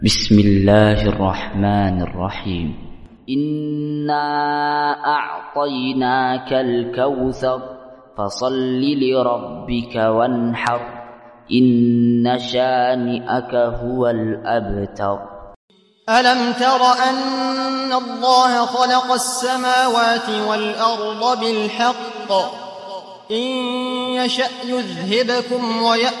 بسم الله الرحمن الرحيم. إنا أعطيناك الكوثر فصل لربك وانحر إن شانئك هو الأبتر. ألم تر أن الله خلق السماوات والأرض بالحق إن يشأ يذهبكم ويأتي